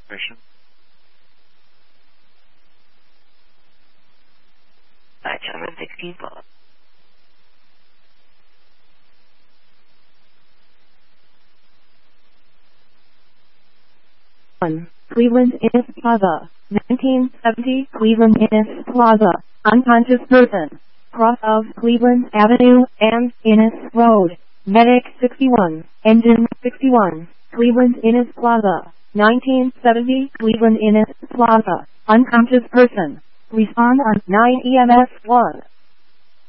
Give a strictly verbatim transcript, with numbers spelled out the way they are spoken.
Patient. Vitamin sixty-four. one. Cleveland Innes Plaza. nineteen seventy Cleveland Innes Plaza. Unconscious person. Cross of Cleveland Avenue and Innes Road. Medic sixty-one. Engine sixty-one. Cleveland Innes Plaza. nineteen seventy Cleveland Innes Plaza. Unconscious person. Respond on nine E M S one.